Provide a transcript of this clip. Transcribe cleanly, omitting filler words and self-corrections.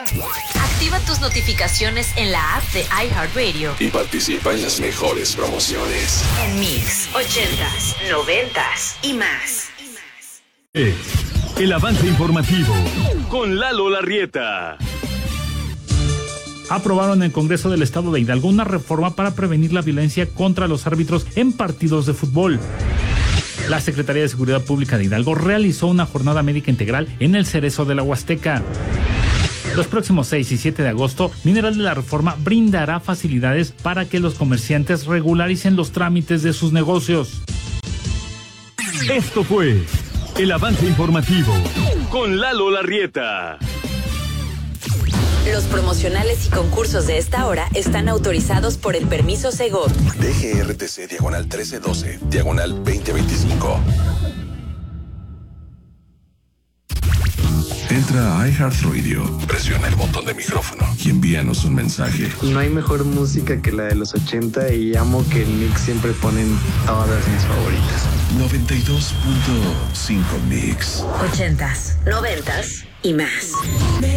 Activa tus notificaciones en la app de iHeartRadio y participa en las mejores promociones. En Mix, 80s, 90s y más. El avance informativo con Lalo Larrieta. Aprobaron en el Congreso del Estado de Hidalgo una reforma para prevenir la violencia contra los árbitros en partidos de fútbol. La Secretaría de Seguridad Pública de Hidalgo realizó una jornada médica integral en el Cerezo de la Huasteca. Los próximos 6 y 7 de agosto, Mineral de la Reforma brindará facilidades para que los comerciantes regularicen los trámites de sus negocios. Esto fue el avance informativo con Lalo Larrieta. Los promocionales y concursos de esta hora están autorizados por el permiso Segov. DGRTC /1312, /2025. Entra a iHeartRadio, presiona el botón de micrófono y envíanos un mensaje. No hay mejor música que la de los 80 y amo que en Mix siempre ponen todas mis favoritas. 92.5 Mix. 80s, 90s y más.